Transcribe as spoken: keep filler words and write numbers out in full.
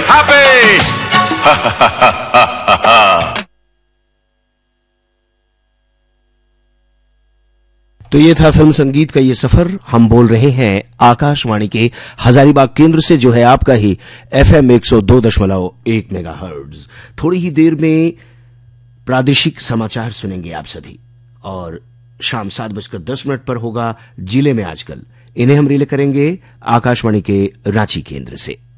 happy. तो ये था फिल्म संगीत का ये सफर। हम बोल रहे हैं आकाशवाणी के हजारीबाग केंद्र से, जो है आपका ही एफएम एक सौ दो दशमलव एक मेगाहर्ट्ज। थोड़ी ही देर में प्रादेशिक समाचार सुनेंगे आप सभी, और शाम सात बजकर दस मिनट पर होगा जिले में आजकल। इन्हें हम रिले करेंगे आकाशवाणी के रांची केंद्र से।